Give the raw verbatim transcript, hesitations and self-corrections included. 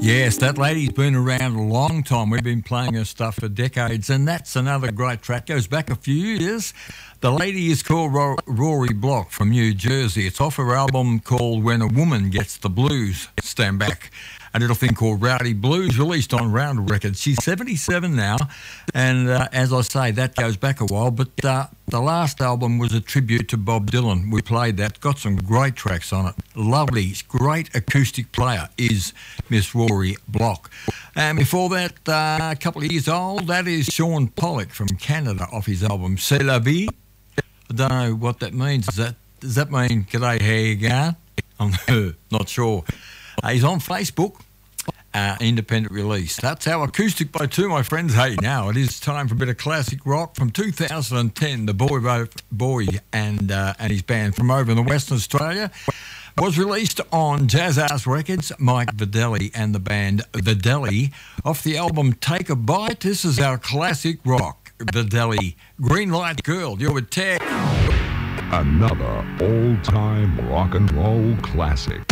Yes, that lady's been around a long time. We've been playing her stuff for decades, and that's another great track. Goes back a few years. The lady is called Ro- Rory Block from New Jersey. It's off her album called When a Woman Gets the Blues. Stand back. A little thing called Rowdy Blues, released on Round Records. She's seventy-seven now, and uh, as I say, that goes back a while, but uh, the last album was a tribute to Bob Dylan. We played that, got some great tracks on it. Lovely, great acoustic player is Miss Rory Block. And before that, uh, a couple of years old, that is Sean Pollock from Canada off his album C'est la vie. I don't know what that means. Does that, does that mean, g'day, how you going? I'm not sure. Uh, he's on Facebook, uh, independent release. That's our acoustic by two, my friends. Hey, now it is time for a bit of classic rock from two thousand ten. The Boy Boy and uh, and his band from over in the Western Australia was released on Jazz House Records. Mike Videlli and the band Videlli off the album Take a Bite. This is our classic rock. Videlli, Green Light Girl. You're with Tech. Another old-time rock and roll classic.